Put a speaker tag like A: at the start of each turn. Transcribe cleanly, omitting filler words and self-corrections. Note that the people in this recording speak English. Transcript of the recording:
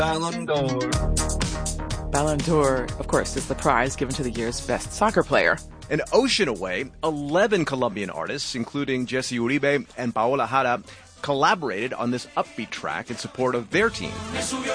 A: Ballon d'Or.
B: Ballon d'Or, of course, is the prize given to the year's best soccer player.
C: An ocean away, 11 Colombian artists, including Jesse Uribe and Paola Jara, collaborated on this upbeat track in support of their team.